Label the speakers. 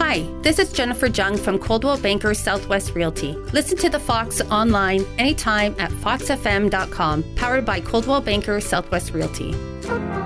Speaker 1: Hi, this is Jennifer Jung from Coldwell Banker Southwest Realty. Listen to The Fox online anytime at foxfm.com, powered by Coldwell Banker Southwest Realty.